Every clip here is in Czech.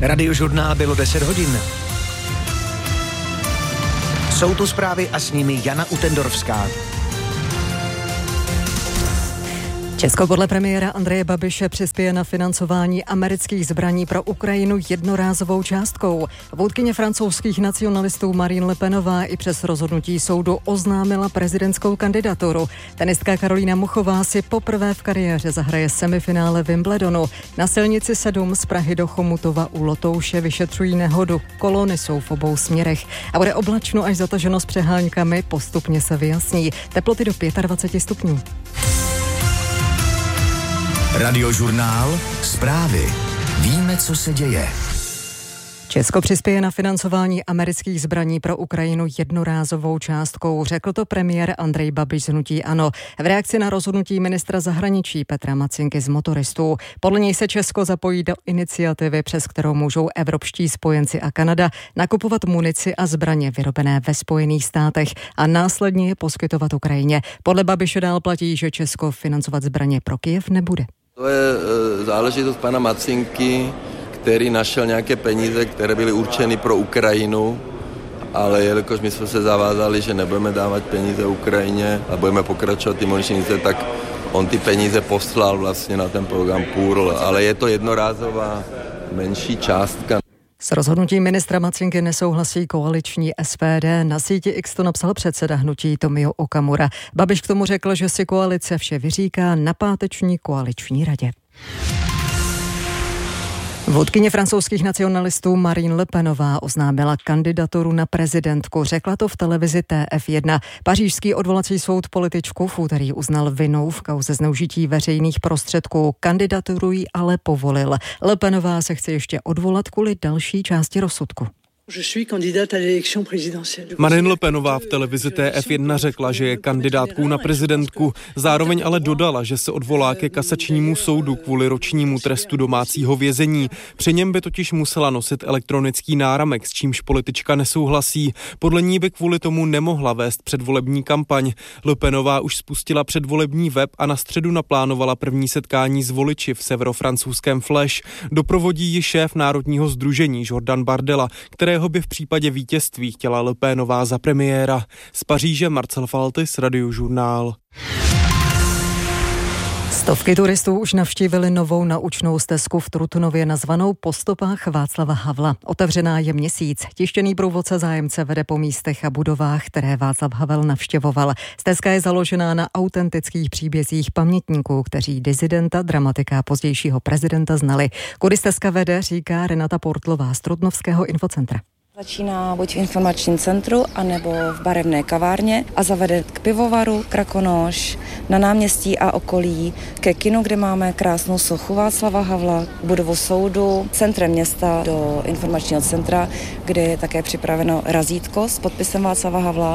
Radiožurnál bylo 10 hodin. Jsou tu zprávy a s nimi Jana Utendorfská. Česko podle premiéra Andreje Babiše přispěje na financování amerických zbraní pro Ukrajinu jednorázovou částkou. Vůdkyně francouzských nacionalistů Marine Le Penová i přes rozhodnutí soudu oznámila prezidentskou kandidaturu. Tenistka Karolína Muchová si poprvé v kariéře zahraje semifinále Wimbledonu. Na silnici 7 z Prahy do Chomutova u Lotouše vyšetřují nehodu. Kolony jsou v obou směrech a bude oblačno až zataženo s přeháňkami, postupně se vyjasní. Teploty do 25 stupňů. Radiožurnál, zprávy. Víme, co se děje. Česko přispěje na financování amerických zbraní pro Ukrajinu jednorázovou částkou, řekl to premiér Andrej Babiš z hnutí ANO v reakci na rozhodnutí ministra zahraničí Petra Macinky z Motoristů. Podle něj se Česko zapojí do iniciativy, přes kterou můžou evropští spojenci a Kanada nakupovat munici a zbraně vyrobené ve Spojených státech a následně je poskytovat Ukrajině. Podle Babiše dál platí, že Česko financovat zbraně pro Kyjev nebude. To je záležitost pana Macinky, který našel nějaké peníze, které byly určeny pro Ukrajinu, ale jelikož my jsme se zavázali, že nebudeme dávat peníze Ukrajině a budeme pokračovat ty muničnice, tak on ty peníze poslal vlastně na ten program PURL, ale je to jednorázová menší částka. S rozhodnutím ministra Macinky nesouhlasí koaliční SPD. Na síti X to napsal předseda hnutí Tomio Okamura. Babiš k tomu řekl, že si koalice vše vyříká na páteční koaliční radě. Vůdkyně francouzských nacionalistů Marine Le Penová oznámila kandidaturu na prezidentku. Řekla to v televizi TF1. Pařížský odvolací soud političku v úterý uznal vinnou v kauze zneužití veřejných prostředků. Kandidaturu jí ale povolil. Le Penová se chce ještě odvolat kvůli další části rozsudku. Marine Le Penová v televizi TF1 řekla, že je kandidátkou na prezidentku, zároveň ale dodala, že se odvolá ke kasačnímu soudu kvůli ročnímu trestu domácího vězení. Při něm by totiž musela nosit elektronický náramek, s čímž politička nesouhlasí. Podle ní by kvůli tomu nemohla vést předvolební kampaň. Le Penová už spustila předvolební web a na středu naplánovala první setkání s voliči v severofrancouzském Flash. Doprovodí ji šéf Národního sdružení Jordan Bardella, kterého by v případě vítězství chtěla Le Penová za premiéra. Z Paříže Marcel Faltys, Radiožurnál. Stovky turistů už navštívili novou naučnou stezku v Trutnově nazvanou Po stopách Václava Havla. Otevřená je měsíc. Tištěný průvodce zájemce vede po místech a budovách, které Václav Havel navštěvoval. Stezka je založená na autentických příbězích pamětníků, kteří disidenta, dramatika a pozdějšího prezidenta znali. Kudy stezka vede, říká Renata Portlová z Trutnovského infocentra. Začíná buď v informačním centru, anebo v barevné kavárně a zavede k pivovaru, Krakonoš, na náměstí a okolí, ke kinu, kde máme krásnou sochu Václava Havla, budovu soudu, centrem města do informačního centra, kde je také připraveno razítko s podpisem Václava Havla.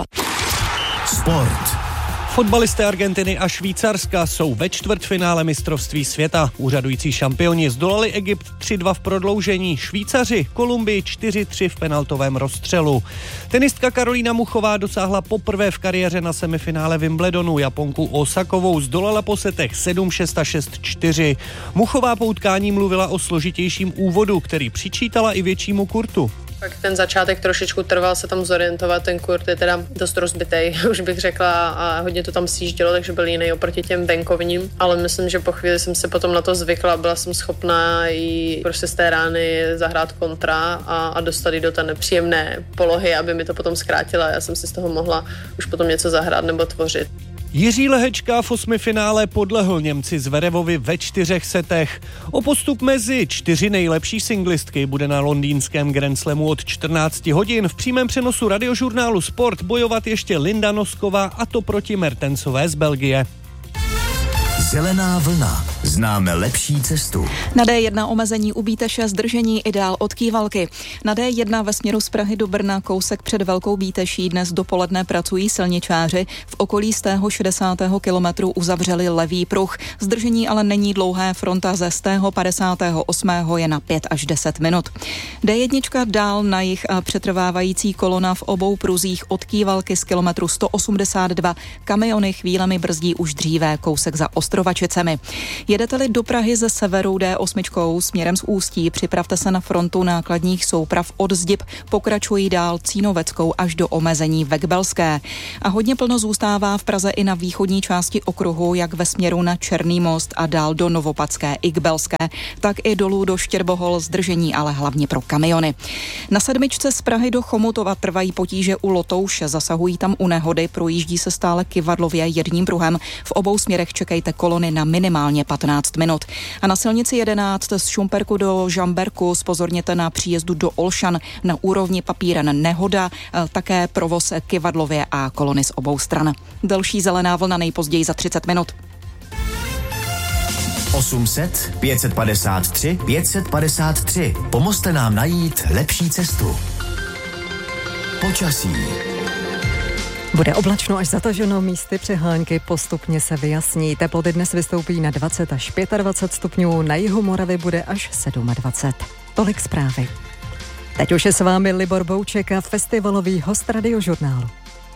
Sport. Fotbalisté Argentiny a Švýcarska jsou ve čtvrtfinále mistrovství světa. Úřadující šampioni zdolali Egypt 3-2 v prodloužení, Švýcaři Kolumbii 4-3 v penaltovém rozstřelu. Tenistka Karolína Muchová dosáhla poprvé v kariéře na semifinále Wimbledonu. Japonku Osakovou zdolala po setech 7-6 a 6-4. Muchová po utkání mluvila o složitějším úvodu, který přičítala i většímu kurtu. Tak ten začátek trošičku trval se tam zorientovat, ten kurt je teda dost rozbitej, už bych řekla, a hodně to tam sjíždělo, takže byl jiný oproti těm venkovním, ale myslím, že po chvíli jsem se potom na to zvykla, byla jsem schopná jí prostě z té rány zahrát kontra a dostat ji do té nepříjemné polohy, aby mi to potom zkrátila, já jsem si z toho mohla už potom něco zahrát nebo tvořit. Jiří Lehečka v osmifinále podlehl Němci Zverevovi ve 4 setech. O postup mezi 4 nejlepší singlistky bude na londýnském Grand Slamu od 14 hodin v přímém přenosu Radiožurnálu Sport bojovat ještě Linda Nosková, a to proti Mertensové z Belgie. Zelená vlna. Známe lepší cestu. Na D1 omezení u Bíteše, zdržení ideál od Kývalky. Na D1 ve směru z Prahy do Brna kousek před Velkou Bíteší dnes dopoledne pracují silničáři. V okolí z tého 60. kilometru uzavřeli levý pruh. Zdržení ale není dlouhé, fronta ze z tého 58. je na 5 až 10 minut. D1 dál na jih a přetrvávající kolona v obou pruzích od Kývalky z kilometru 182. Kamiony chvílemi brzdí už dříve, kousek za Ostrovačicemi. Jedete-li do Prahy ze severu D8 směrem z Ústí, připravte se na frontu nákladních souprav od Zdib, pokračují dál Cínoveckou až do omezení Vekbelské. A hodně plno zůstává v Praze i na východní části okruhu, jak ve směru na Černý most a dál do Novopadské i Kbelské, tak i dolů do Štěrbohol, zdržení ale hlavně pro kamiony. Na 7 z Prahy do Chomutova trvají potíže u Lotouše, zasahují tam u nehody, projíždí se stále kyvadlově jedním pruhem. V obou směrech čekejte kolony na minimálně 15 minut. A na silnici 11 z Šumperku do Žamberku zpozorněte na příjezdu do Olšan, na úrovni Papíren nehoda, také provoz kyvadlově a kolony z obou stran. Další zelená vlna nejpozději za 30 minut. 800 553 553. Pomozte nám najít lepší cestu. Počasí. Bude oblačno až zataženo, místy přehánky postupně se vyjasní. Teploty dnes vystoupí na 20 až 25 stupňů, na jihu Moravy bude až 27. Tolik zprávy. Teď už je s vámi Libor Bouček a festivalový host Radiožurnálu.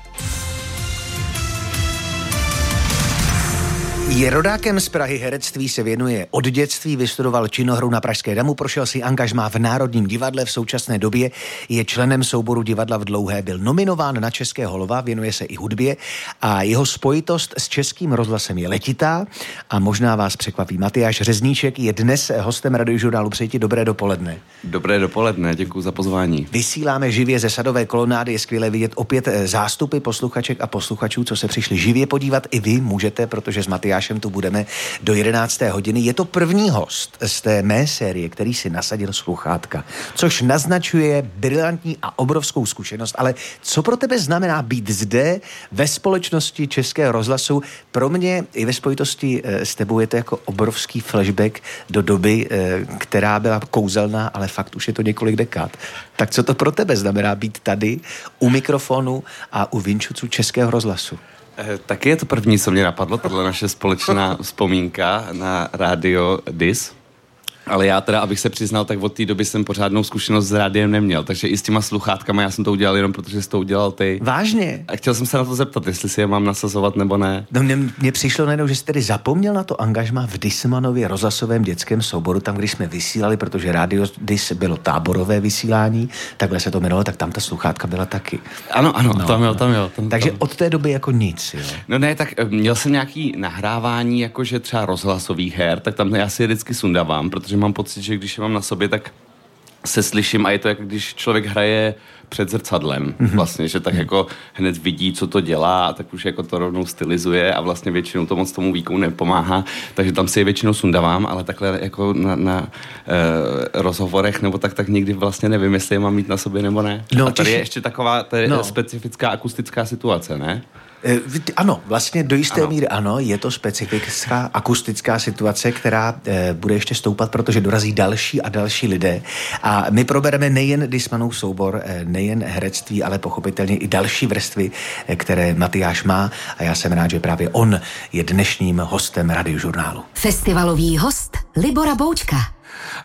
Je rodákem z Prahy, herectví se věnuje od dětství, vystudoval činohru na Pražské damu, prošel si angažmá v Národním divadle, v současné době je členem souboru Divadla v Dlouhé, byl nominován na Českého lva, věnuje se i hudbě a jeho spojitost s Českým rozhlasem je letitá a možná vás překvapí. Matyáš Řezníček je dnes hostem Radiožurnálu. Přeji ti dobré dopoledne. Dobré dopoledne, děkuji za pozvání. Vysíláme živě ze Sadové kolonády, je skvělé vidět opět zástupy posluchaček a posluchačů, co se přišli živě podívat. I vy můžete, protože s Matyášem tu budeme do 11. hodiny. Je to první host z té mé série, který si nasadil sluchátka, což naznačuje brilantní a obrovskou zkušenost, ale co pro tebe znamená být zde ve společnosti Českého rozhlasu? Pro mě i ve spojitosti s tebou je to jako obrovský flashback do doby, která byla kouzelná, ale fakt už je to několik dekád. Tak co to pro tebe znamená být tady u mikrofonu a u vinčuců Českého rozhlasu? Taky je to první, co mě napadlo, tato naše společná vzpomínka na rádio DIS. Ale já teda, abych se přiznal, tak od té doby jsem pořádnou zkušenost s rádiem neměl, takže i s těma sluchátkama já jsem to udělal jenom protože jsi to udělal ty. Vážně? A chtěl jsem se na to zeptat, jestli si je mám nasazovat nebo ne. No mně přišlo najednou, že jsi tedy zapomněl na to angažmá v Dismanově rozhlasovém dětském souboru, tam, když jsme vysílali, protože rádio Dis bylo táborové vysílání, takhle se to jmenovalo, tak tam ta sluchátka byla taky. Ano, no, tam jo. Takže od té doby jako nic, jo? No ne, tak měl jsem nějaký nahrávání, jakože třeba rozhlasových her, tak tam já si je vždycky sundávám, protože mám pocit, že když je mám na sobě, tak se slyším a je to jako když člověk hraje před zrcadlem vlastně, že tak jako hned vidí, co to dělá a tak už jako to rovnou stylizuje a vlastně většinou to moc tomu výkonu nepomáhá, takže tam si je většinou sundávám, ale takhle jako na rozhovorech nebo tak nikdy vlastně nevím, jestli je mám mít na sobě nebo ne. No, a tady je ještě taková specifická akustická situace, ne? Ano, vlastně do jisté míry ano, je to specifická akustická situace, která bude ještě stoupat, protože dorazí další a další lidé a my probereme nejen Dismanův soubor, nejen herectví, ale pochopitelně i další vrstvy, které Matyáš má a já jsem rád, že právě on je dnešním hostem Radiožurnálu. Festivalový host Libora Boučka.